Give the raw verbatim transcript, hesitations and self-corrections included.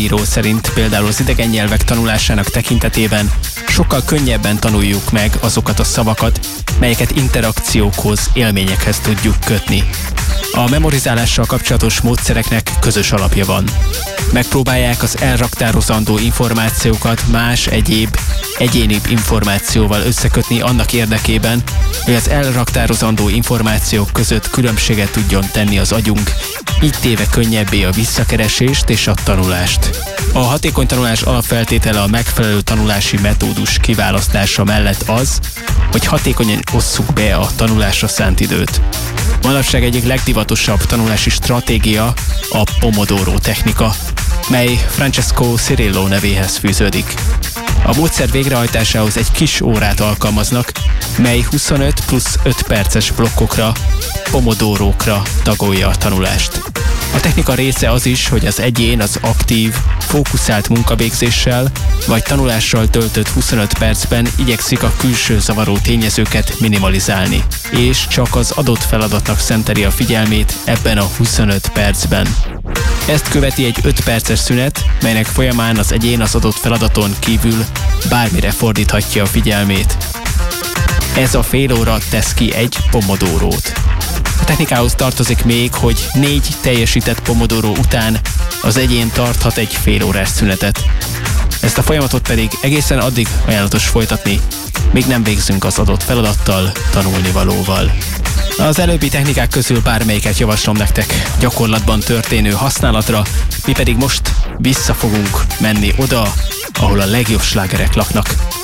író szerint például az idegen nyelvek tanulásának tekintetében sokkal könnyebben tanuljuk meg azokat a szavakat, melyeket interakciókhoz, élményekhez tudjuk kötni. A memorizálással kapcsolatos módszereknek közös alapja van. Megpróbálják az elraktározandó információkat más egyéb, egyénibb információval összekötni annak érdekében, hogy az elraktározandó információk között különbséget tudjon tenni az agyunk, így téve könnyebbé a visszakeresést és a tanulást. A hatékony tanulás alapfeltétele a megfelelő tanulási metódus kiválasztása mellett az, hogy hatékonyan osszuk be a tanulásra szánt időt. Manapság egyik legdivatosabb tanulási stratégia a Pomodoro technika, mely Francesco Cirillo nevéhez fűződik. A módszer végrehajtásához egy kis órát alkalmaznak, mely huszonöt plusz öt perces blokkokra, pomodorókra tagolja a tanulást. A technika része az is, hogy az egyén az aktív, fókuszált munkavégzéssel vagy tanulással töltött huszonöt percben igyekszik a külső zavaró tényezőket minimalizálni, és csak az adott feladatnak szenteli a figyelmét ebben a huszonöt percben. Ezt követi egy öt perces szünet, melynek folyamán az egyén az adott feladaton kívül bármire fordíthatja a figyelmét. Ez a fél óra tesz ki egy pomodorót. A technikához tartozik még, hogy négy teljesített pomodoró után az egyén tarthat egy fél órás szünetet. Ezt a folyamatot pedig egészen addig ajánlatos folytatni, míg nem végzünk az adott feladattal, tanulnivalóval. Az előbbi technikák közül bármelyiket javaslom nektek gyakorlatban történő használatra, mi pedig most vissza fogunk menni oda, ahol a legjobb slágerek laknak.